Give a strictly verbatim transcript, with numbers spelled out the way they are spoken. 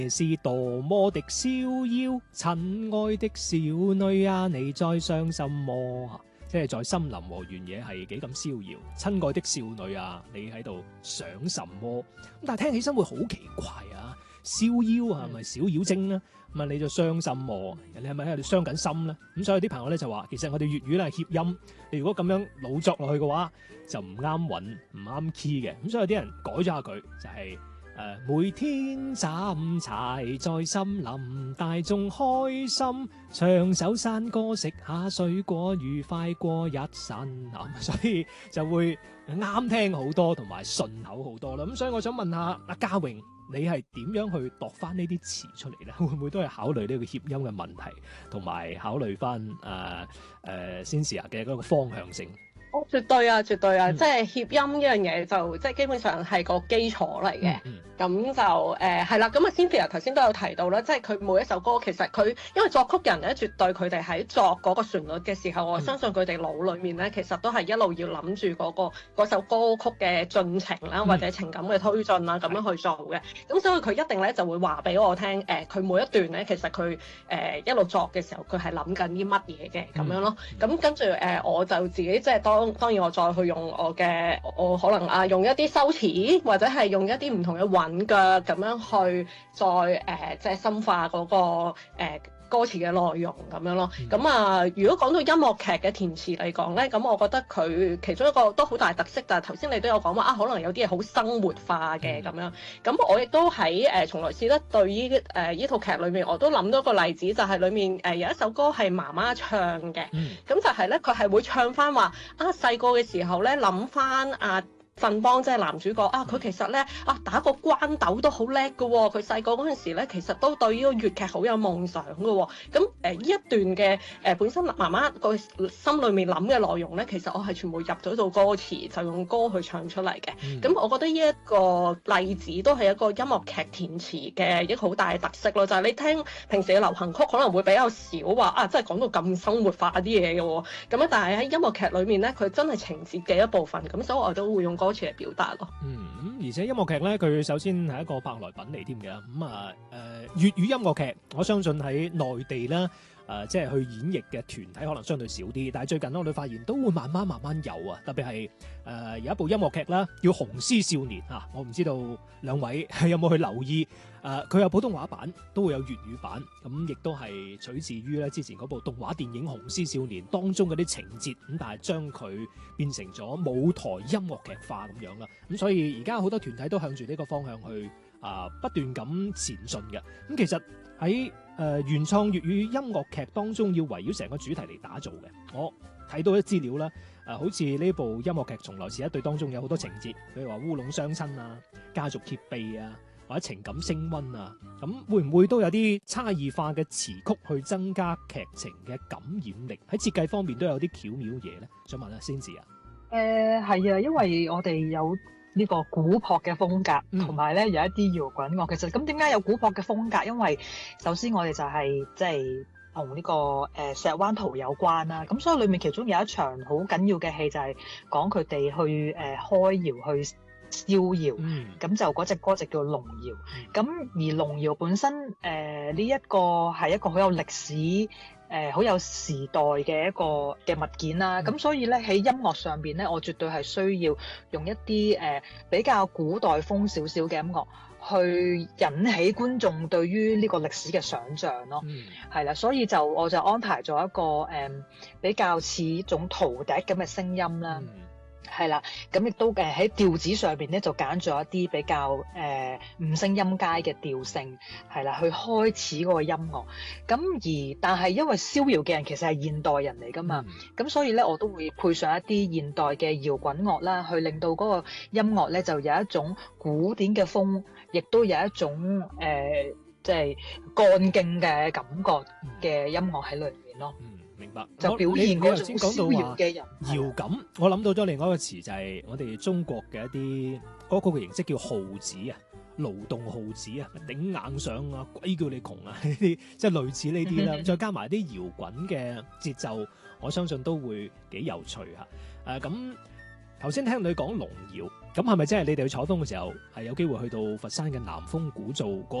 是多麼的逍遙，親愛的少女啊，你在想什麼？即係在森林和原野係幾咁逍遙，親愛的少女啊，你喺度想什麼？咁但係聽起身會好奇怪啊！逍遙係咪小妖精咧？咁啊你就傷心喎，你係咪喺度傷緊心咧？咁所以啲朋友咧就話，其實我哋粵語咧係諧音，你如果咁樣老作落去嘅話，就唔啱韻，唔啱 key 嘅。咁所以有啲人改咗下佢，就係、是。誒，每天斬柴在森林，大眾開心，唱首山歌，食下水果，愉快過一生啊！所以就會啱聽好多，同埋順口好多啦。咁所以我想問下阿嘉穎，你係點樣去度翻呢啲詞出嚟咧？會唔會都係考慮呢個諧音嘅問題，同埋考慮翻誒誒 Cynthia 嘅嗰個方向性？ 哦，絕對啊，絕對啊！ 嗯、 即係諧音呢樣嘢就即係基本上係個基礎嚟嘅。咁、嗯嗯、就誒係啦。咁啊，Cynthia 頭先都有提到啦，即係佢每一首歌其實佢因為作曲人咧，絕對佢哋喺作嗰個旋律嘅時候，嗯、我相信佢哋腦裡面咧，其實都係一路要諗住嗰個嗰首歌曲嘅進程啦，嗯、或者情感嘅推進啦，咁樣去做嘅。咁、嗯、所以佢一定咧就會話俾我聽，誒、呃、佢每一段咧，其實佢誒、呃、一路作嘅時候，佢係諗緊啲乜嘢嘅咁樣咯。咁、嗯、跟住誒、呃，我就自己即係當。當然我再去用我嘅，我可能啊用一啲修辭，或者係用一啲唔同嘅韻腳咁樣去再誒、呃、即係深化嗰、那個誒、呃、歌詞嘅內容咁樣咯。咁、嗯、啊，如果講到音樂劇嘅填詞嚟講咧，咁我覺得佢其中一個都好大特色，就係頭先你都有講話啊，可能有啲嘢好生活化嘅咁樣。咁我亦都喺誒從來試得對於誒依套劇裏面，我都諗到一個例子，就係、是、裡面誒、呃、有一首歌係媽媽唱嘅，咁、嗯、就係咧佢係會唱翻話啊細個嘅時候咧諗翻啊。振邦即係男主角啊！佢其實咧啊打個關斗都好叻㗎喎。佢細個嗰陣時咧，其實都對呢個粵劇好有夢想㗎喎、哦。咁誒呢一段嘅誒、呃、本身媽媽個心裏面諗嘅內容咧，其實我係全部入咗做歌詞，就用歌去唱出嚟嘅。咁、嗯、我覺得呢一個例子都係一個音樂劇填詞嘅一個好大嘅特色咯。就係、是、你聽平時嘅流行曲可能會比較少話啊，真係講到咁生活化啲嘢嘅喎。咁咧，但係喺音樂劇裏面咧，佢真係情節嘅一部分。咁所以我都會用歌詞嚟表達咯。 嗯，而且音樂劇咧，佢首先係一個舶來品嚟添嘅。咁、嗯、啊，誒粵語音樂劇，我相信喺內地啦，誒、呃、即係去演繹嘅團體可能相對少啲。但係最近我哋發現都會慢慢慢慢有啊。特別係誒、呃、有一部音樂劇啦，叫《雄獅少年》啊。我唔知道兩位有冇去留意？誒、呃，佢有普通話版，都會有粵語版。咁、嗯、亦都係取自於咧之前嗰部動畫電影《雄獅少年》當中嗰啲情節，咁但係將佢變成咗舞台音樂劇化咁樣啦。咁、嗯、所以而家好多團體都向住呢個方向去啊、呃、不斷咁前進嘅。咁、嗯、其實喺誒、呃、原創粵語音樂劇當中，要圍繞成個主題嚟打造嘅。我睇到啲資料啦，誒、呃、好似呢部音樂劇《從來是一對》當中有好多情節，譬如話烏龍相親啊、家族揭秘啊。或者情感升溫啊，咁會唔會都有啲差異化嘅詞曲去增加劇情嘅感染力？喺設計方面都有啲巧妙嘢咧。想問下 Cynthia 啊？ 誒係啊，因為我哋有呢個古樸嘅風格，同埋咧有一啲搖滾樂。其實咁點解有古樸嘅風格？因為首先我哋就係即係同呢個誒、呃、石灣圖有關啦。咁所以裡面其中有一場好緊要嘅戲就係講佢哋去誒、呃、開窯去逍遙，咁、嗯、就嗰隻歌就叫龍窯。咁、嗯、而龍窯本身誒呢一個係一個好有歷史誒好、呃、有時代嘅一個嘅物件啦。咁、嗯、所以咧喺音樂上邊咧，我絕對係需要用一啲誒、呃、比較古代風少少嘅音樂去引起觀眾對於呢個歷史嘅想像咯。係啦、嗯，所以就我就安排咗一個誒、呃、比較似一種陶笛咁嘅聲音啦。嗯係啦，咁亦都誒喺調子上邊咧就揀咗一啲比較誒五聲音階嘅調性，係啦，去開始嗰個音樂。咁而但係因為逍遙嘅人其實係現代人嚟㗎嘛，咁、嗯、所以咧我都會配上一啲現代嘅搖滾樂啦，去令到嗰個音樂咧就有一種古典嘅風，亦都有一種誒即係幹勁嘅感覺嘅音樂喺裏面咯。嗯明白， 就表現嗰種逍遙嘅人搖感。我諗到咗另外一個詞，就係我哋中國嘅一啲歌曲嘅形式叫號子啊，勞動號子啊，頂硬上啊，鬼叫你窮啊，呢啲即係類似呢啲啦。再加埋啲搖滾嘅節奏，我相信都會幾有趣嚇。誒咁頭先聽你講龍窯，咁係咪真係你哋去採風嘅時候係有機會去到佛山嘅南風鼓做嗰